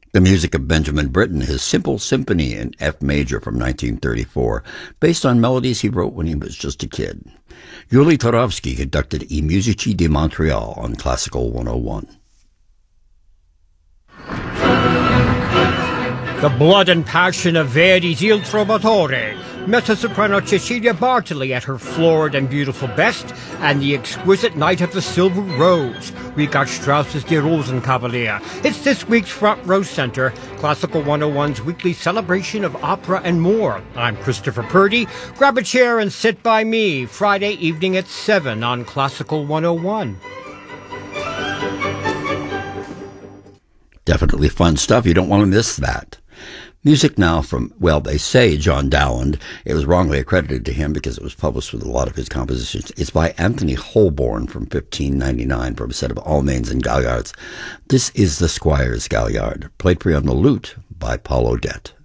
The music of Benjamin Britten, his Simple Symphony in F major from 1934, based on melodies he wrote when he was just a kid. Yuli Turovsky conducted I Musici di Montreal on Classical 101. The blood and passion of Verdi's Il Trovatore, mezzo-soprano Cecilia Bartoli at her florid and beautiful best, and the exquisite Knight of the Silver Rose, Richard Strauss's Die Rosenkavalier. It's this week's Front Row Center, Classical 101's weekly celebration of opera and more. I'm Christopher Purdy. Grab a chair and sit by me, Friday evening at 7 on Classical 101. Definitely fun stuff. You don't want to miss that. Music now from, well, they say John Dowland. It was wrongly accredited to him because it was published with a lot of his compositions. It's by Anthony Holborn from 1599 from a set of Almains and Galliards. This is the Squire's Galliard, played for you on the lute by Paul Odette.